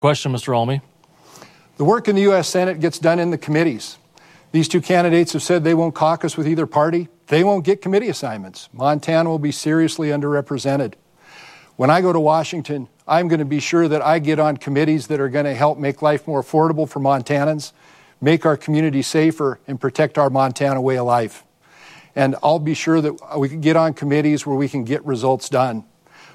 Question, Mr. Almy. The work in the U.S. Senate gets done in the committees. These two candidates have said they won't caucus with either party. They won't get committee assignments. Montana will be seriously underrepresented. When I go to Washington, I'm going to be sure that I get on committees that are going to help make life more affordable for Montanans, make our community safer, and protect our Montana way of life. And I'll be sure that we can get on committees where we can get results done.